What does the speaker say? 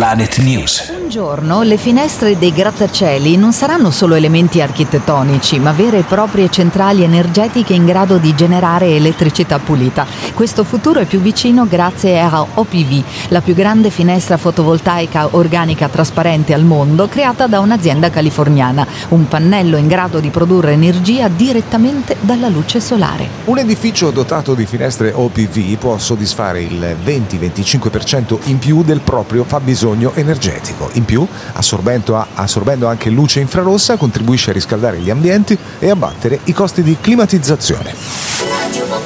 Planet News. Un giorno le finestre dei grattacieli non saranno solo elementi architettonici, ma vere e proprie centrali energetiche in grado di generare elettricità pulita. Questo futuro è più vicino grazie a OPV, la più grande finestra fotovoltaica organica trasparente al mondo, creata da un'azienda californiana. Un pannello in grado di produrre energia direttamente dalla luce solare. Un edificio dotato di finestre OPV può soddisfare il 20-25% in più del proprio fabbisogno energetico. In più, assorbendo anche luce infrarossa, contribuisce a riscaldare gli ambienti e abbattere i costi di climatizzazione.